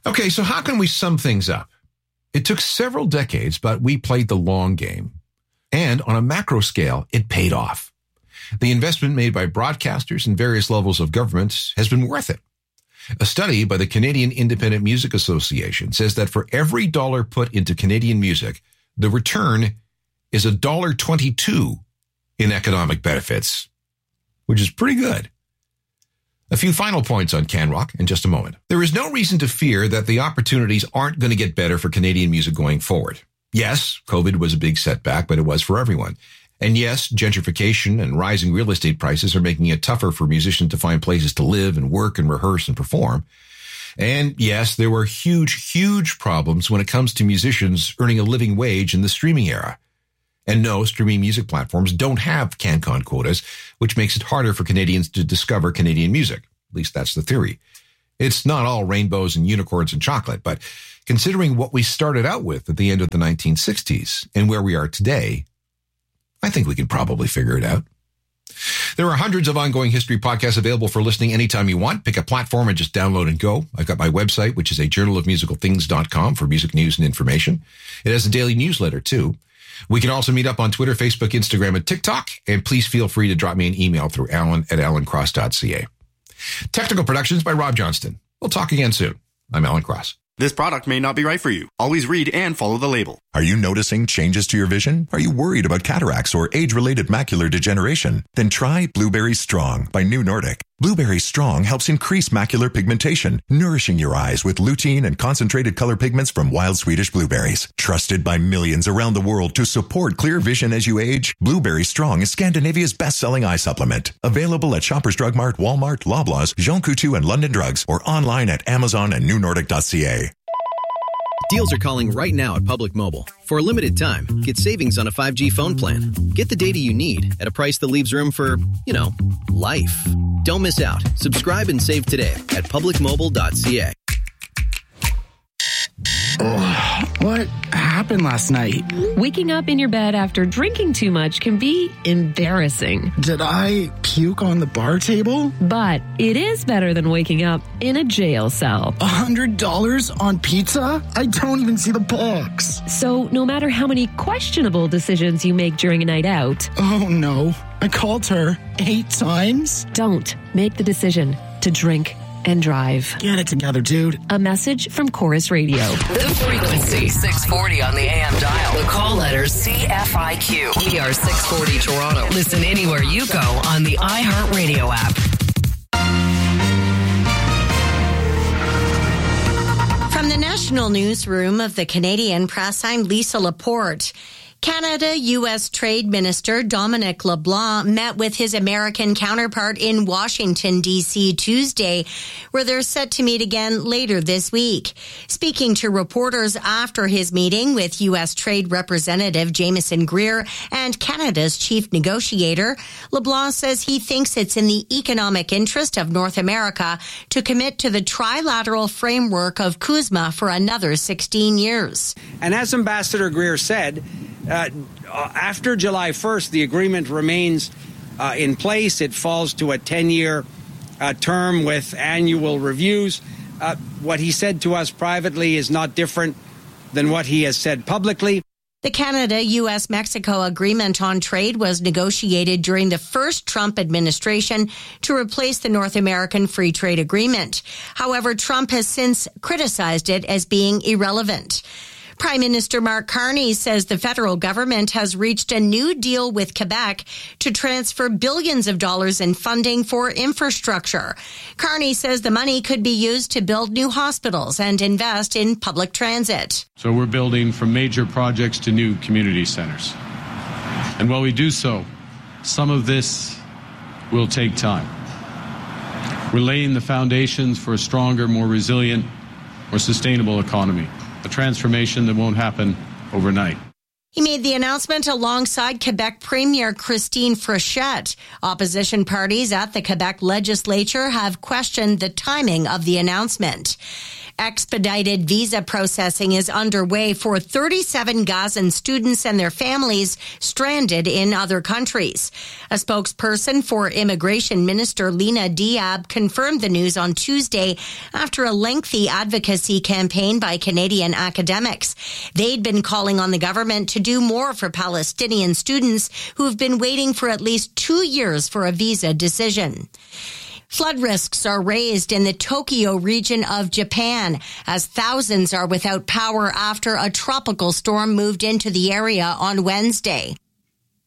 Okay, so how can we sum things up? It took several decades, but we played the long game. And on a macro scale, it paid off. The investment made by broadcasters and various levels of government has been worth it. A study by the Canadian Independent Music Association says that for every dollar put into Canadian music, the return is $1.22 in economic benefits, which is pretty good. A few final points on CanRock in just a moment. There is no reason to fear that the opportunities aren't going to get better for Canadian music going forward. Yes, COVID was a big setback, but it was for everyone. And yes, gentrification and rising real estate prices are making it tougher for musicians to find places to live and work and rehearse and perform. And yes, there were huge problems when it comes to musicians earning a living wage in the streaming era. And no, streaming music platforms don't have CanCon quotas, which makes it harder for Canadians to discover Canadian music. At least that's the theory. It's not all rainbows and unicorns and chocolate, but considering what we started out with at the end of the 1960s and where we are today, I think we can probably figure it out. There are hundreds of ongoing history podcasts available for listening anytime you want. Pick a platform and just download and go. I've got my website, which is a journalofmusicalthings.com for music news and information. It has a daily newsletter, too. We can also meet up on Twitter, Facebook, Instagram, and TikTok. And please feel free to drop me an email through alan@alancross.ca. Technical productions by Rob Johnston. We'll talk again soon. I'm Alan Cross. This product may not be right for you. Always read and follow the label. Are you noticing changes to your vision? Are you worried about cataracts or age-related macular degeneration? Then try Blueberry Strong by New Nordic. Blueberry Strong helps increase macular pigmentation, nourishing your eyes with lutein and concentrated color pigments from wild Swedish blueberries. Trusted by millions around the world to support clear vision as you age, Blueberry Strong is Scandinavia's best-selling eye supplement. Available at Shoppers Drug Mart, Walmart, Loblaws, Jean Coutu, and London Drugs, or online at Amazon and newnordic.ca. Deals are calling right now at Public Mobile. For a limited time, get savings on a 5G phone plan. Get the data you need at a price that leaves room for, life. Don't miss out. Subscribe and save today at publicmobile.ca. What happened last night? Waking up in your bed after drinking too much can be embarrassing. Did I puke on the bar table? But it is better than waking up in a jail cell. $100 on pizza? I don't even see the box. So no matter how many questionable decisions you make during a night out... Oh no, I called her 8 times? Don't make the decision to drink and drive. Get it together, dude. A message from Chorus Radio. The frequency, 640 on the AM dial. The call letter, CFIQ. We are 640 Toronto. Listen anywhere you go on the iHeartRadio app. From the National Newsroom of the Canadian Press, I'm Lisa Laporte. Canada-U.S. Trade Minister Dominic LeBlanc met with his American counterpart in Washington, D.C. Tuesday, where they're set to meet again later this week. Speaking to reporters after his meeting with U.S. Trade Representative Jameson Greer and Canada's chief negotiator, LeBlanc says he thinks it's in the economic interest of North America to commit to the trilateral framework of CUSMA for another 16 years. And as Ambassador Greer said, after July 1st, the agreement remains in place. It falls to a 10-year term with annual reviews. What he said to us privately is not different than what he has said publicly. The Canada-U.S.-Mexico agreement on trade was negotiated during the first Trump administration to replace the North American Free Trade Agreement. However, Trump has since criticized it as being irrelevant. Prime Minister Mark Carney says the federal government has reached a new deal with Quebec to transfer billions of dollars in funding for infrastructure. Carney says the money could be used to build new hospitals and invest in public transit. So we're building from major projects to new community centers. And while we do so, some of this will take time. We're laying the foundations for a stronger, more resilient, more sustainable economy. A transformation that won't happen overnight. He made the announcement alongside Quebec Premier Christine Frechette. Opposition parties at the Quebec legislature have questioned the timing of the announcement. Expedited visa processing is underway for 37 Gazan students and their families stranded in other countries. A spokesperson for Immigration Minister Lina Diab confirmed the news on Tuesday after a lengthy advocacy campaign by Canadian academics. They'd been calling on the government to do more for Palestinian students who have been waiting for at least 2 years for a visa decision. Flood risks are raised in the Tokyo region of Japan as thousands are without power after a tropical storm moved into the area on Wednesday.